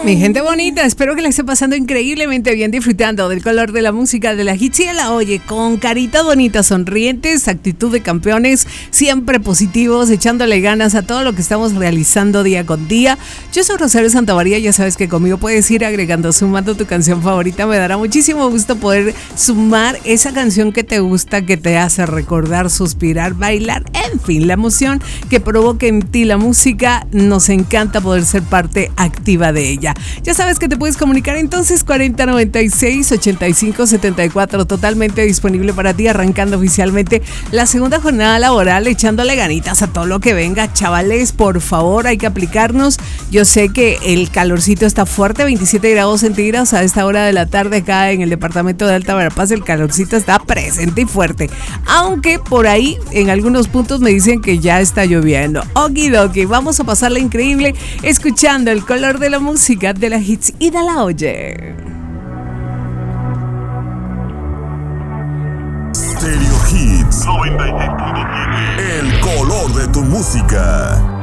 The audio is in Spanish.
Mi gente bonita, espero que la esté pasando increíblemente bien disfrutando del color de la música de la hits y la oye con carita bonita, sonrientes, actitud de campeones, siempre positivos, echándole ganas a todo lo que estamos realizando día con día. Yo soy Rosario Santamaría, ya sabes que conmigo puedes ir agregando, sumando tu canción favorita. Me dará muchísimo gusto poder sumar esa canción que te gusta, que te hace recordar, suspirar, bailar, en fin, la emoción que provoca en ti la música. Nos encanta poder ser parte activa de ella. Ya sabes que te puedes comunicar entonces 4096-8574, totalmente disponible para ti, arrancando oficialmente la segunda jornada laboral, echándole ganitas a todo lo que venga. Chavales, por favor, hay que aplicarnos. Yo sé que el calorcito está fuerte, 27 grados centígrados a esta hora de la tarde acá en el departamento de Alta Verapaz. El calorcito está presente y fuerte, aunque por ahí en algunos puntos me dicen que ya está lloviendo. Okidoki, vamos a pasarla increíble escuchando el color de la música de la hits y de la oye. Stereo Hits 98.9. El color de tu música.